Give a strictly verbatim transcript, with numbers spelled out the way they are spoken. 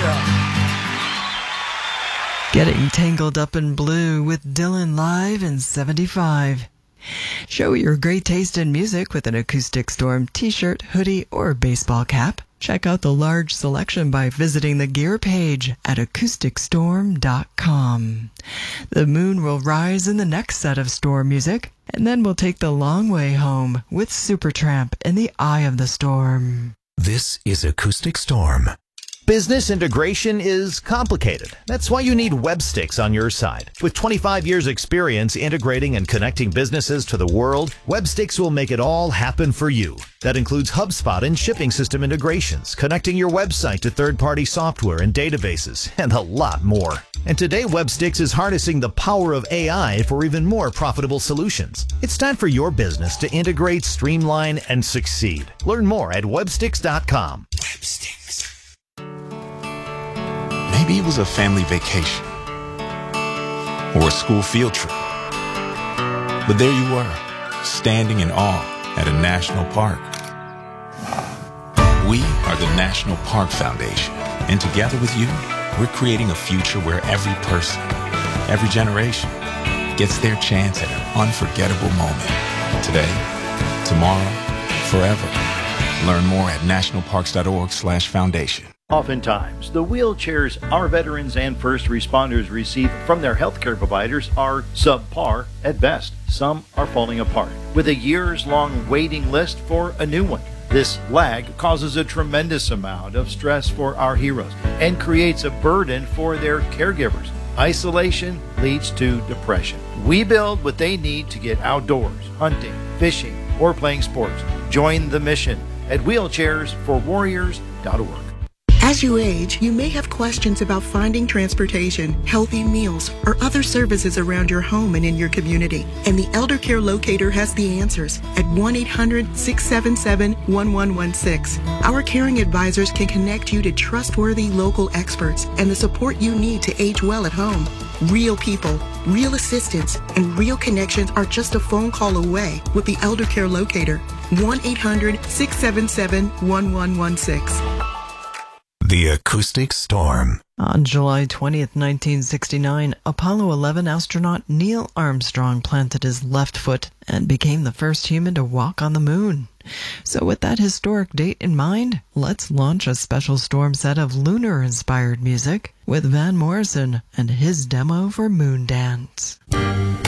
Getting Tangled Up in Blue with Dylan live in seventy-five. Show your great taste in music with an Acoustic Storm t-shirt, hoodie, or baseball cap. Check out the large selection by visiting the gear page at acoustic storm dot com. The moon will rise in the next set of storm music, and then we'll take the long way home with Supertramp in the Eye of the Storm. This is Acoustic Storm. Business integration is complicated. That's why you need Webstix on your side. With twenty-five years experience integrating and connecting businesses to the world, Webstix will make it all happen for you. That includes HubSpot and shipping system integrations, connecting your website to third-party software and databases, and a lot more. And today, Webstix is harnessing the power of A I for even more profitable solutions. It's time for your business to integrate, streamline, and succeed. Learn more at webstix dot com. Webstix. Maybe it was a family vacation or a school field trip. But there you were, standing in awe at a national park. We are the National Park Foundation, and together with you, we're creating a future where every person, every generation, gets their chance at an unforgettable moment. Today, tomorrow, forever. Learn more at nationalparks.org slash foundation. Oftentimes, the wheelchairs our veterans and first responders receive from their healthcare providers are subpar at best. Some are falling apart, with a years-long waiting list for a new one. This lag causes a tremendous amount of stress for our heroes and creates a burden for their caregivers. Isolation leads to depression. We build what they need to get outdoors, hunting, fishing, or playing sports. Join the mission at wheelchairs for warriors dot org. As you age, you may have questions about finding transportation, healthy meals, or other services around your home and in your community. And the Elder Care Locator has the answers at one eight hundred, six seven seven, one one one six. Our caring advisors can connect you to trustworthy local experts and the support you need to age well at home. Real people, real assistance, and real connections are just a phone call away with the Elder Care Locator. one eight hundred, six seven seven, one one one six. The Acoustic Storm. On July twentieth, nineteen sixty-nine, Apollo eleven astronaut Neil Armstrong planted his left foot and became the first human to walk on the moon. So with that historic date in mind, let's launch a special storm set of lunar-inspired music with Van Morrison and his demo for Moondance.